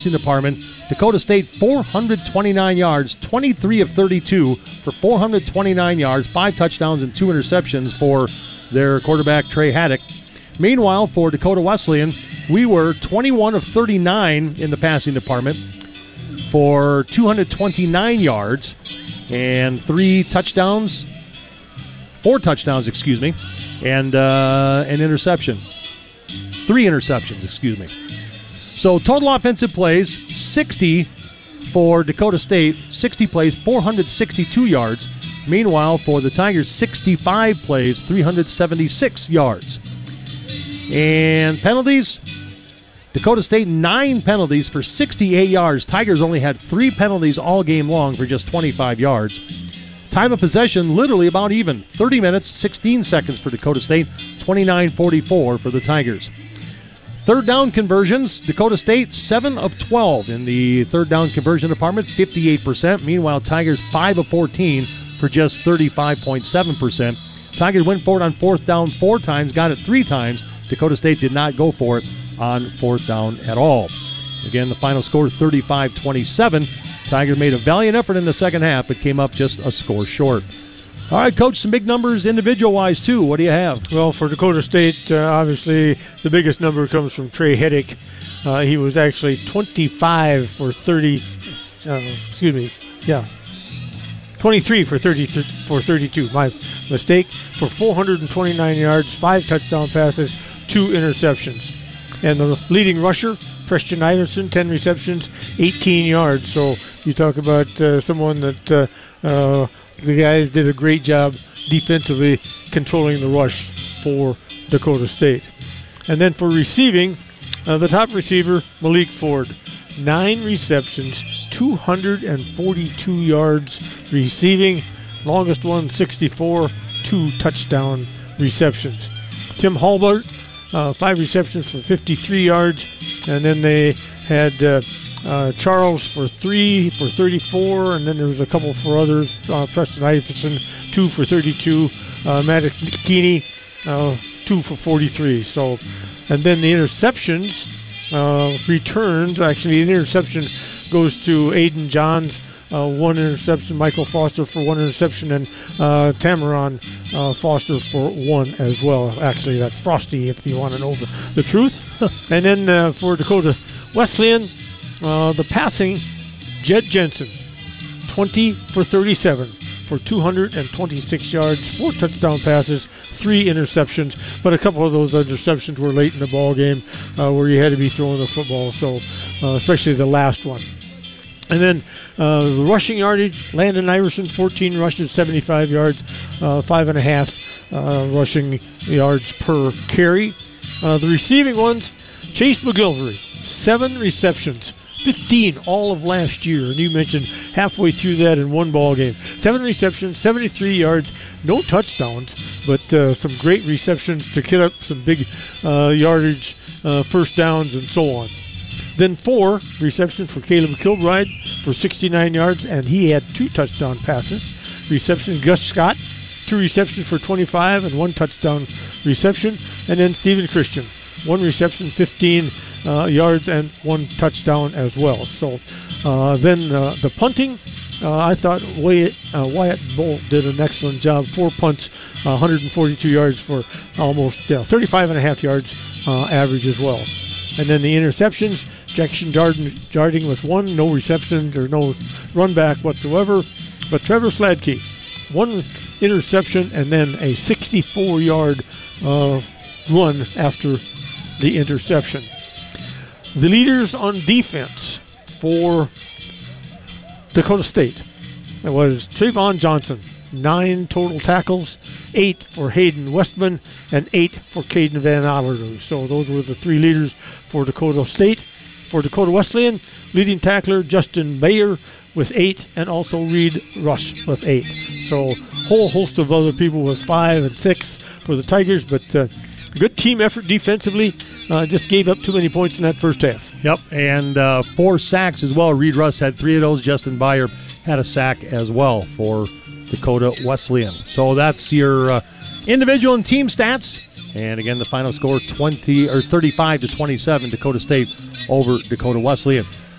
department, Dakota State 429 yards, 23 of 32 for 429 yards, 5 touchdowns and 2 interceptions for their quarterback Trey Haddock. Meanwhile, for Dakota Wesleyan, we were 21 of 39 in the passing department for 229 yards and 4 touchdowns, and an interception. 3 interceptions, So total offensive plays, 60 for Dakota State, 60 plays, 462 yards. Meanwhile, for the Tigers, 65 plays, 376 yards. And penalties, Dakota State 9 penalties for 68 yards. Tigers only had 3 penalties all game long for just 25 yards. Time of possession, literally about even. 30 minutes, 16 seconds for Dakota State, 29-44 for the Tigers. Third down conversions, Dakota State 7 of 12 in the third down conversion department, 58%. Meanwhile, Tigers 5 of 14 for just 35.7%. Tigers went for it on fourth down 4 times, got it 3 times. Dakota State did not go for it on fourth down at all. Again, the final score 35-27. Tigers made a valiant effort in the second half, but came up just a score short. All right, Coach, some big numbers individual-wise, too. What do you have? Well, for Dakota State, obviously, the biggest number comes from Trey Haddock. He was actually 23 for 32. My mistake. For 429 yards, 5 touchdown passes, 2 interceptions. And the leading rusher, Preston Iverson, 10 receptions, 18 yards. So you talk about someone that the guys did a great job defensively controlling the rush for Dakota State. And then for receiving, the top receiver, Malik Ford, 9 receptions, 242 yards receiving. Longest one, 64, 2 touchdown receptions. Tim Halbert, 5 receptions for 53 yards. And then they had Charles for 3 for 34, and then there was a couple for others. Preston Iverson, 2 for 32. Maddox Keeney, 2 for 43. So, and then the interceptions, returns. Actually, the interception goes to Aiden Johns, 1 interception. Michael Foster for 1 interception, and Tamaron Foster for 1 as well. Actually, that's Frosty if you want to know the truth. And then for Dakota Wesleyan, the passing, Jed Jensen, 20 for 37 for 226 yards, 4 touchdown passes, 3 interceptions. But a couple of those interceptions were late in the ball game where you had to be throwing the football, so especially the last one. And then the rushing yardage, Landon Iverson, 14 rushes, 75 yards, 5.5 rushing yards per carry. The receiving ones, Chase McGilvery, 7 receptions, 15 all of last year, and you mentioned halfway through that in 1 ball game. 7 receptions, 73 yards, no touchdowns, but some great receptions to get up some big yardage, first downs, and so on. Then 4 receptions for Caleb Kilbride for 69 yards, and he had 2 touchdown passes. Reception, Gus Scott, 2 receptions for 25 and 1 touchdown reception. And then Stephen Christian, 1 reception, 15 yards, and 1 touchdown as well. So then the punting, I thought Wyatt Bolt did an excellent job. 4 punts, 142 yards for almost 35.5 yards average as well. And then the interceptions, Jackson Jarding with 1, no receptions or no run back whatsoever. But Trevor Sladkey, 1 interception and then a 64-yard run after the interception. The leaders on defense for Dakota State, it was Trayvon Johnson, 9 total tackles, 8 for Hayden Westman, and 8 for Caden Van Allerloo. So those were the 3 leaders for Dakota State. For Dakota Wesleyan, leading tackler Justin Bayer with 8, and also Reed Rush with 8. So whole host of other people with 5 and 6 for the Tigers, but good team effort defensively. Just gave up too many points in that first half. Yep, and 4 sacks as well. Reed Rush had 3 of those. Justin Bayer had a sack as well for Dakota Wesleyan. So that's your individual and team stats. And again, the final score 35-27, Dakota State over Dakota Wesleyan.